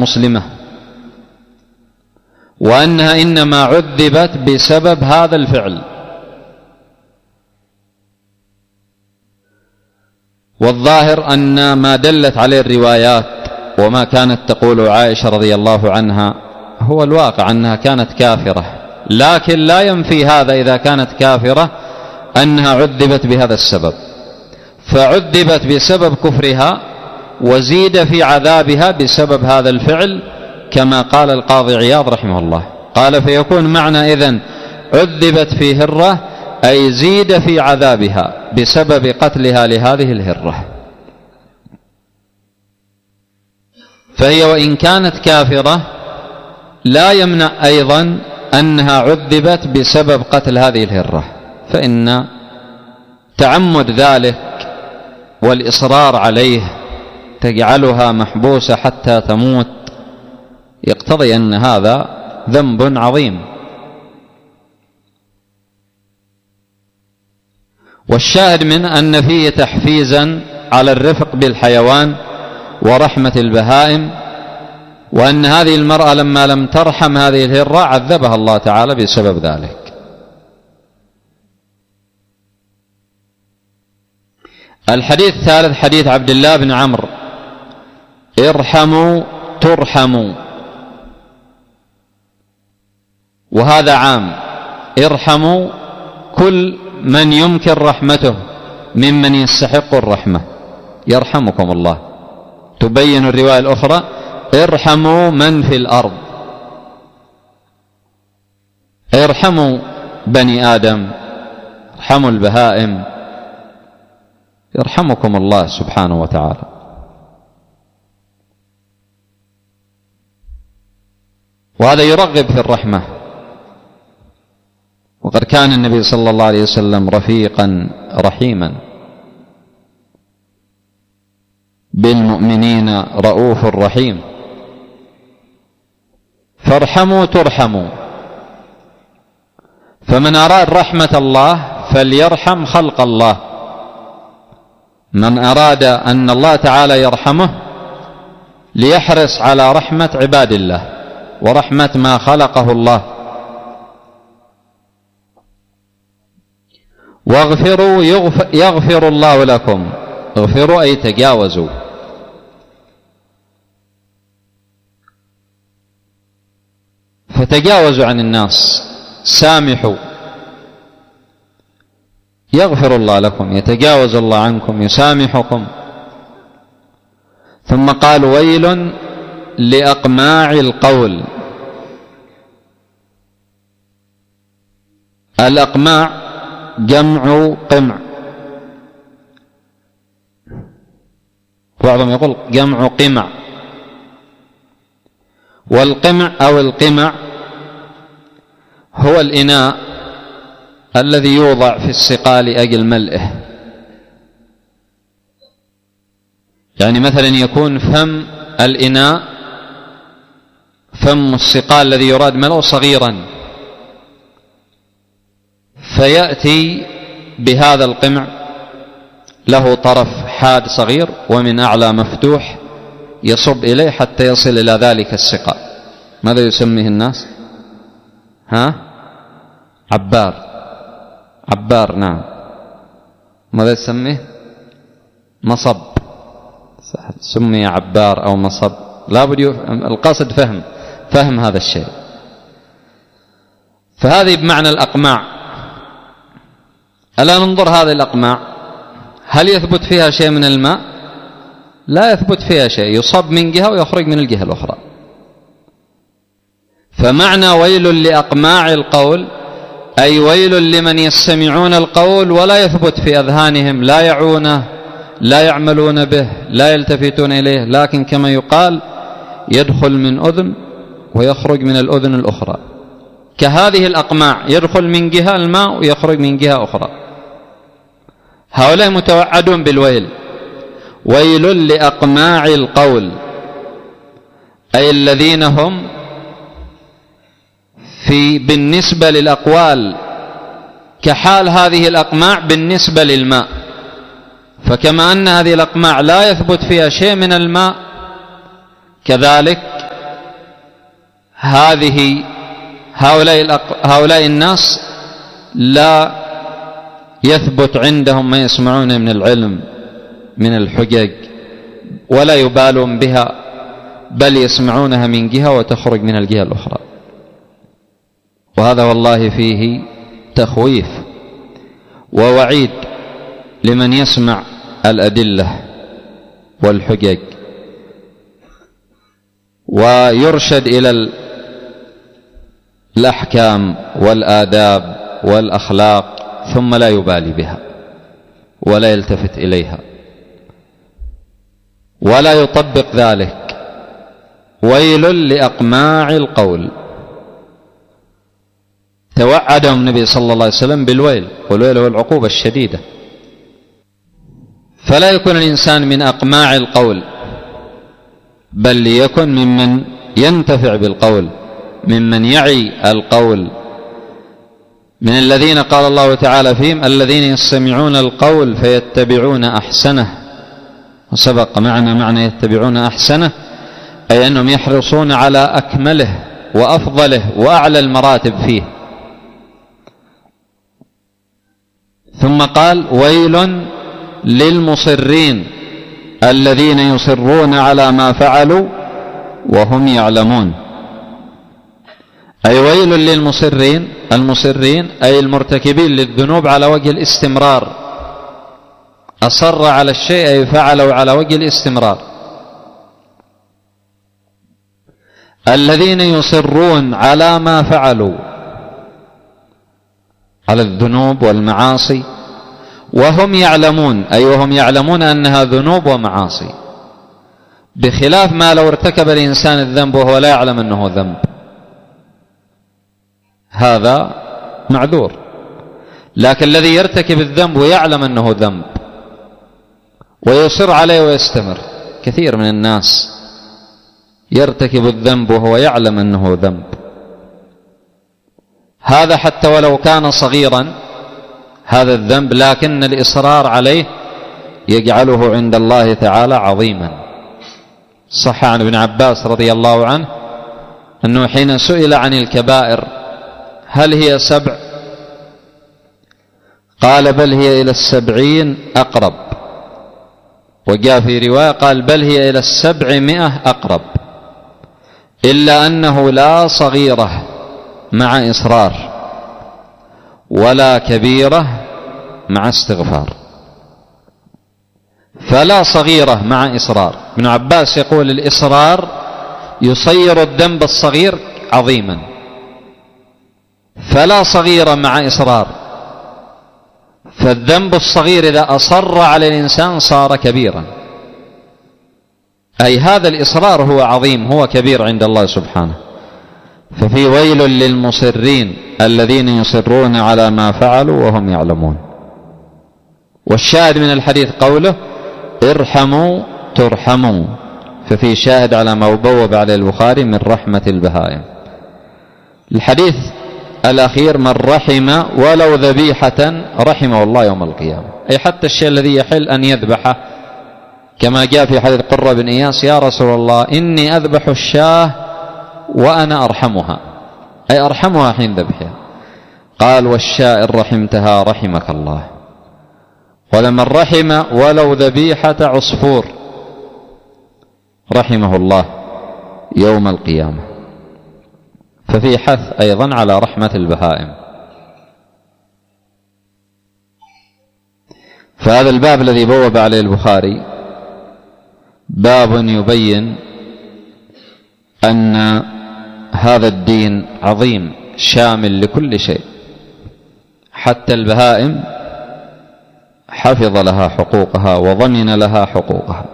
مسلمة، وأنها إنما عذبت بسبب هذا الفعل. والظاهر أن ما دلت عليه الروايات وما كانت تقول عائشة رضي الله عنها هو الواقع، أنها كانت كافرة، لكن لا ينفي هذا إذا كانت كافرة أنها عذبت بهذا السبب، فعذبت بسبب كفرها وزيد في عذابها بسبب هذا الفعل، كما قال القاضي عياض رحمه الله، قال فيكون معنى إذن عذبت في هرة أي زيد في عذابها بسبب قتلها لهذه الهرة. فهي وإن كانت كافرة لا يمنع أيضا أنها عذبت بسبب قتل هذه الهرة، فإن تعمد ذلك والإصرار عليه تجعلها محبوسة حتى تموت يقتضي أن هذا ذنب عظيم. والشاهد من أن فيه تحفيزا على الرفق بالحيوان ورحمة البهائم، وأن هذه المرأة لما لم ترحم هذه الهرة عذبها الله تعالى بسبب ذلك. الحديث الثالث حديث عبد الله بن عمرو: ارحموا ترحموا، وهذا عام، ارحموا كل من يمكن رحمته ممن يستحق الرحمة يرحمكم الله. تبين الرواية الأخرى: ارحموا من في الأرض، ارحموا بني آدم، ارحموا البهائم، يرحمكم الله سبحانه وتعالى. وهذا يرغب في الرحمة. وقد كان النبي صلى الله عليه وسلم رفيقا رحيما بالمؤمنين رؤوف رحيم. فارحموا ترحموا، فمن أراد رحمة الله فليرحم خلق الله، من أراد أن الله تعالى يرحمه ليحرص على رحمة عباد الله ورحمة ما خلقه الله. واغفروا يغفر الله لكم، اغفروا أي تجاوزوا. فتجاوزوا عن الناس، سامحوا، يغفر الله لكم، يتجاوز الله عنكم، يسامحكم. ثم قال: ويل لأقماع القول. الأقماع جمع قمع، بعضهم يقول جمع قمع، والقمع أو القمع هو الإناء الذي يوضع في السقاء لأجل ملئه. يعني مثلا يكون فم الإناء، فم السقاء الذي يراد ملئه صغيرا، فيأتي بهذا القمع له طرف حاد صغير ومن أعلى مفتوح يصب إليه حتى يصل إلى ذلك السقاء. ماذا يسميه الناس؟ عبار. عبار، نعم. ماذا يسميه؟ مصب. سمي عبار أو مصب، لا بد القصد فهم هذا الشيء. فهذه بمعنى الأقماع. ألا ننظر هذه الأقماع، هل يثبت فيها شيء من الماء؟ لا يثبت فيها شيء، يصب من جهة ويخرج من الجهة الأخرى. فمعنى ويل لأقماع القول أي ويل لمن يستمعون القول ولا يثبت في أذهانهم، لا يعونه، لا يعملون به، لا يلتفتون إليه، لكن كما يقال يدخل من أذن ويخرج من الأذن الأخرى. كهذه الأقماع يدخل من جهة الماء ويخرج من جهة أخرى. هؤلاء متوعدون بالويل. ويل لأقماع القول أي الذين هم بالنسبة للأقوال كحال هذه الأقماع بالنسبة للماء. فكما أن هذه الأقماع لا يثبت فيها شيء من الماء، كذلك هؤلاء الناس لا يثبت عندهم ما يسمعون من العلم من الحجج ولا يبالون بها، بل يسمعونها من جهة وتخرج من الجهة الأخرى. وهذا والله فيه تخويف ووعيد لمن يسمع الأدلة والحجج ويرشد إلى الأحكام والآداب والأخلاق ثم لا يبالي بها ولا يلتفت إليها ولا يطبق ذلك. ويل لأقماع القول، توعدهم النبي صلى الله عليه وسلم بالويل، والويل هو العقوبة الشديدة. فلا يكون الإنسان من أقماع القول، بل ليكن ممن ينتفع بالقول، ممن يعي القول، من الذين قال الله تعالى فيهم الذين يستمعون القول فيتبعون أحسنه. وسبق معنا معنى يتبعون أحسنه أي أنهم يحرصون على أكمله وأفضله وأعلى المراتب فيه. ثم قال ويل للمصرين الذين يصرون على ما فعلوا وهم يعلمون. أي ويل للمصرين، المصرين أي المرتكبين للذنوب على وجه الاستمرار. أصر على الشيء أي فعلوا على وجه الاستمرار. الذين يصرون على ما فعلوا على الذنوب والمعاصي وهم يعلمون، أي وهم يعلمون أنها ذنوب ومعاصي، بخلاف ما لو ارتكب الإنسان الذنب وهو لا يعلم أنه ذنب، هذا معذور. لكن الذي يرتكب الذنب ويعلم أنه ذنب ويصر عليه ويستمر، كثير من الناس يرتكب الذنب وهو يعلم أنه ذنب، هذا حتى ولو كان صغيرا هذا الذنب، لكن الإصرار عليه يجعله عند الله تعالى عظيما. صح عن ابن عباس رضي الله عنه أنه حين سئل عن الكبائر هل هي 7؟ قال بل هي إلى 70 أقرب، وجاء في رواية قال بل هي إلى 700 أقرب، إلا أنه لا صغيرة مع إصرار ولا كبيرة مع استغفار. فلا صغيرة مع إصرار. ابن عباس يقول الإصرار يصير الذنب الصغير عظيما، فلا صغيرة مع إصرار، فالذنب الصغير إذا أصر على الإنسان صار كبيرا، أي هذا الإصرار هو عظيم، هو كبير عند الله سبحانه. ففي ويل للمصرين الذين يصرون على ما فعلوا وهم يعلمون. والشاهد من الحديث قوله ارحموا ترحموا، ففي شاهد على ما بوب عليه البخاري من رحمة البهائم. الحديث الأخير من رحم ولو ذبيحة رحمه الله يوم القيامة، أي حتى الشيء الذي يحل أن يذبحه، كما جاء في حديث قرة بن إياس يا رسول الله إني أذبح الشاة وأنا أرحمها، أي أرحمها حين ذبحها. قال والشاة إن رحمتها رحمك الله. ولمن رحم ولو ذبيحة عصفور رحمه الله يوم القيامة. ففي حث أيضا على رحمة البهائم. فهذا الباب الذي بوب عليه البخاري باب يبين أن هذا الدين عظيم شامل لكل شيء، حتى البهائم حفظ لها حقوقها وضمن لها حقوقها.